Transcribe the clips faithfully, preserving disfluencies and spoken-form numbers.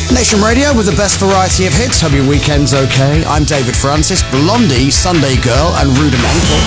Nation Radio with the best variety of hits. Hope your weekend's okay. I'm David Francis, Blondie, Sunday Girl, and Rudimental.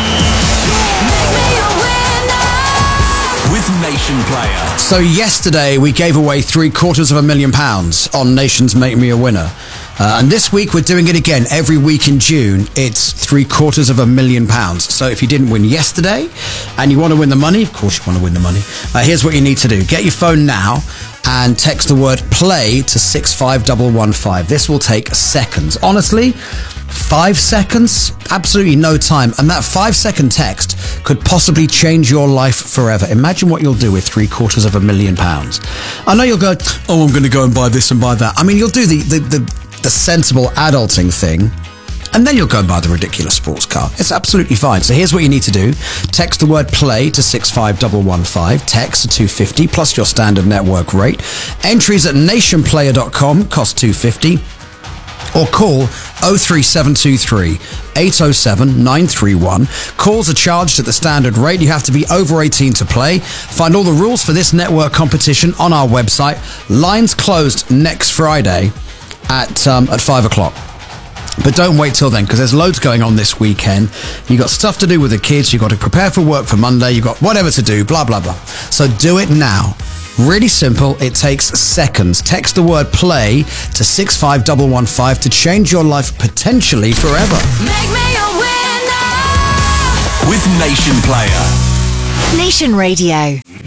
With Nation Player. So yesterday we gave away three quarters of a million pounds on Nation's Make Me a Winner. Uh, and this week we're doing it again. Every week in June, it's three quarters of a million pounds. So if you didn't win yesterday and you want to win the money, of course you want to win the money, uh, here's what you need to do. Get your phone now and text the word play to six five one one five. This will take seconds. Honestly, five seconds, absolutely no time. And that five second text could possibly change your life forever. Imagine what you'll do with three quarters of a million pounds. I know you'll go, oh, I'm going to go and buy this and buy that. I mean, you'll do the, the, the, the sensible adulting thing, and then you'll go and buy the ridiculous sports car. It's absolutely fine. So here's what you need to do. Text the word play to six five one one five. Text to two fifty plus your standard network rate. Entries at nation player dot com cost two fifty. Or call oh three seven two three, eight oh seven, nine three one. Calls are charged at the standard rate. You have to be over eighteen to play. Find all the rules for this network competition on our website. Lines closed next Friday at um, at five o'clock. But don't wait till then, because there's loads going on this weekend. You've got stuff to do with the kids. You've got to prepare for work for Monday. You've got whatever to do, blah, blah, blah. So do it now. Really simple. It takes seconds. Text the word play to six five one one five to change your life potentially forever. Make me a winner with Nation Player. Nation Radio.